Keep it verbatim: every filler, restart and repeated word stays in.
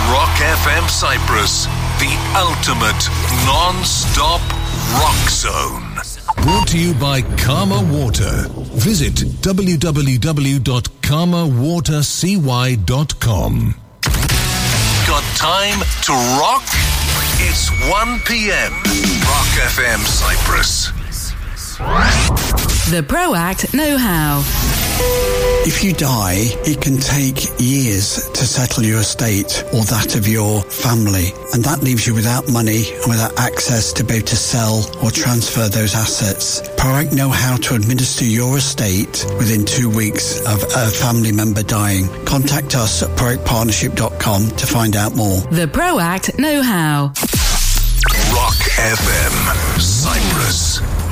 Rock F M Cyprus, the ultimate non-stop rock zone. Brought to you by Karma Water. Visit w w w dot karma water c y dot com. Got time to rock? It's one p.m. Rock F M Cyprus. The ProAct Know-How. If you die, it can take years to settle your estate or that of your family, and that leaves you without money and without access to be able to sell or transfer those assets. ProAct know how to administer your estate within two weeks of a family member dying. Contact us at proact partnership dot com to find out more. The ProAct Know-How. Rock F M Cyprus.